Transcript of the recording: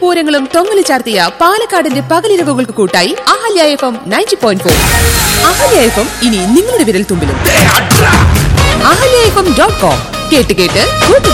പൂരങ്ങളും തൊങ്ങല് ചാർത്തിയ പാലക്കാടിന്റെ പകലിരവുകൾക്ക് കൂട്ടായി അഹല്യ FM 90.4. അഹല്യ FM ഇനി നിങ്ങളുടെ വിരൽ തുമ്പിലും. ahlyafm.com കേട്ട് കേട്ട്